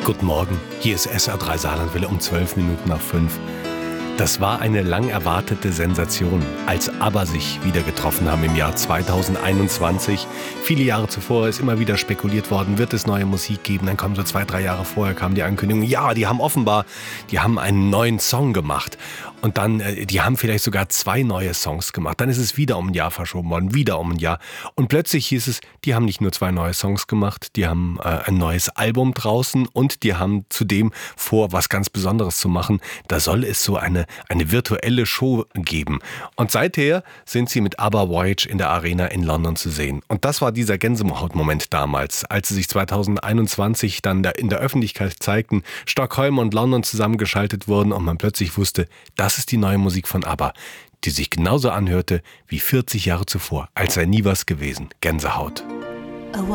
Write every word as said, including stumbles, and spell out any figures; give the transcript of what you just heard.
Guten Morgen, hier ist S R drei Saarlandwelle um zwölf Minuten nach fünf. Das war eine lang erwartete Sensation, als ABBA sich wieder getroffen haben im Jahr zweitausendeinundzwanzig. Viele Jahre zuvor ist immer wieder spekuliert worden, wird es neue Musik geben? Dann kommen so zwei, drei Jahre vorher kam die Ankündigung, ja, die haben offenbar, die haben einen neuen Song gemacht. Und dann, äh, die haben vielleicht sogar zwei neue Songs gemacht. Dann ist es wieder um ein Jahr verschoben worden, wieder um ein Jahr. Und plötzlich hieß es, die haben nicht nur zwei neue Songs gemacht, die haben äh, ein neues Album draußen und die haben zudem vor, was ganz Besonderes zu machen. Da soll es so eine eine virtuelle Show geben. Und seither sind sie mit ABBA Voyage in der Arena in London zu sehen. Und das war dieser Gänsehautmoment damals, als sie sich zweitausendeinundzwanzig dann in der Öffentlichkeit zeigten, Stockholm und London zusammengeschaltet wurden und man plötzlich wusste, das ist die neue Musik von ABBA, die sich genauso anhörte wie vierzig Jahre zuvor, als sei nie was gewesen. Gänsehaut.